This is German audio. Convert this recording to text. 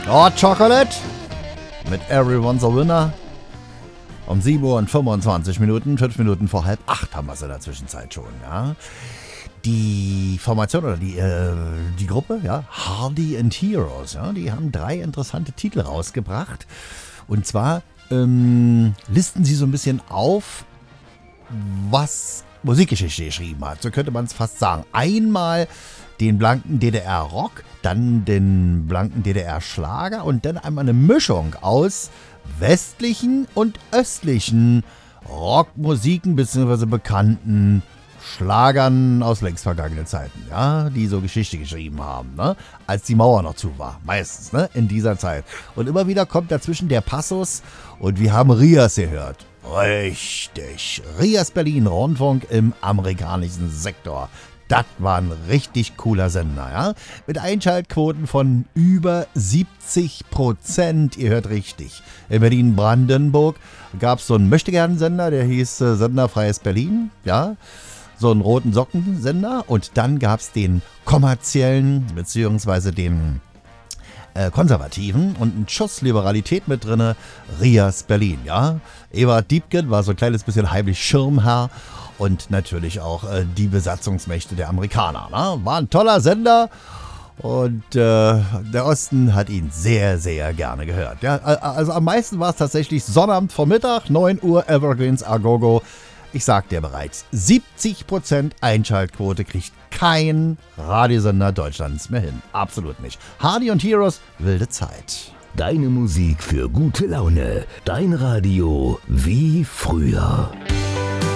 Hot Chocolate mit Everyone's a Winner. Um 7 Uhr und 25 Minuten, 5 Minuten vor 7:30 haben wir es in der Zwischenzeit schon. Ja. Die Formation oder die Gruppe, ja, Hardy and Heroes, ja, die haben 3 interessante Titel rausgebracht. Und zwar listen sie so ein bisschen auf, was Musikgeschichte geschrieben hat. So könnte man es fast sagen. Einmal den blanken DDR-Rock, dann den blanken DDR-Schlager und dann einmal eine Mischung aus westlichen und östlichen Rockmusiken bzw. bekannten Schlagern aus längst vergangenen Zeiten, ja, die so Geschichte geschrieben haben, ne, als die Mauer noch zu war, meistens, ne, in dieser Zeit. Und immer wieder kommt dazwischen der Passus und wir haben Rias gehört. Richtig, Rias Berlin Rundfunk im amerikanischen Sektor. Das war ein richtig cooler Sender, ja. Mit Einschaltquoten von über 70%. Ihr hört richtig. In Berlin-Brandenburg gab es so einen Möchtegern-Sender, der hieß Senderfreies Berlin, ja. So einen roten Sockensender. Und dann gab es den kommerziellen, beziehungsweise den konservativen und einen Schuss Liberalität mit drinne, Rias Berlin, ja. Ewald Diepgen war so ein kleines bisschen heimlich Schirmherr. Und natürlich auch die Besatzungsmächte der Amerikaner. Ne? War ein toller Sender und der Osten hat ihn sehr, sehr gerne gehört. Ja, also am meisten war es tatsächlich Sonnabend Vormittag, 9 Uhr, Evergreens Agogo. Ich sagte ja bereits, 70% Einschaltquote kriegt kein Radiosender Deutschlands mehr hin. Absolut nicht. Hardy und Heroes, wilde Zeit. Deine Musik für gute Laune. Dein Radio wie früher.